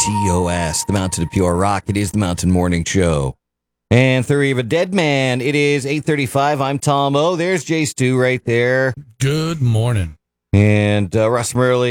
WGOS, the Mountain of Pure Rock. It is the Mountain Morning Show. And Theory of a Dead Man. It is 8:35. I'm Tom O. There's Jay Stu right there. Good morning. And Russ Murley.